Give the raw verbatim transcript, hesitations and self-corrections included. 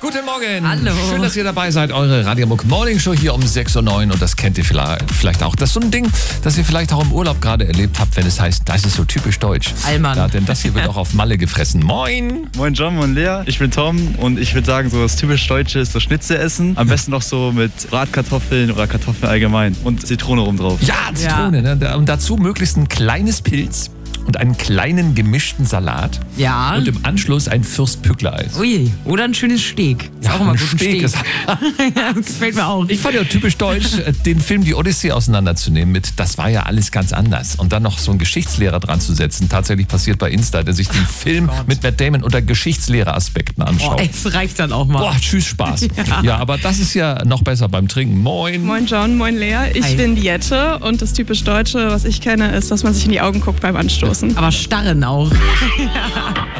Guten Morgen. Hallo. Schön, dass ihr dabei seid. Eure Radiomuck Morning Show hier um sechs Uhr neun. Und das kennt ihr vielleicht auch. Das ist so ein Ding, das ihr vielleicht auch im Urlaub gerade erlebt habt, wenn es heißt, das ist so typisch deutsch. Allmann. Ja, denn das hier wird auch auf Malle gefressen. Moin. Moin John, moin Lea. Ich bin Tom und ich würde sagen, so das typisch Deutsche ist so Schnitzel essen. Am besten noch so mit Bratkartoffeln oder Kartoffeln allgemein. Und Zitrone oben drauf. Ja, Zitrone. Ja. Ne? Und dazu möglichst ein kleines Pilz und einen kleinen gemischten Salat. Ja. Und im Anschluss ein Fürst-Pückler-Eis. Ui, oder ein schönes Steak. Ist Ja, auch immer ein gut. ein Steak Steak. ist- Ja, das gefällt mir auch. Ich fand ja typisch deutsch, äh, den Film Die Odyssee auseinanderzunehmen mit, das war ja alles ganz anders. Und dann noch so einen Geschichtslehrer dran zu setzen. Tatsächlich passiert bei Insta, der sich den Film mit Matt Damon unter Geschichtslehrer-Aspekten Boah, anschaut. es reicht dann auch mal. Boah, tschüss, Spaß. Ja. ja, aber das ist ja noch besser beim Trinken. Moin. Moin John, moin Lea. Ich Hi. bin die Jette und das typisch Deutsche, was ich kenne, ist, dass man sich in die Augen guckt beim Anstoßen. Aber starren auch.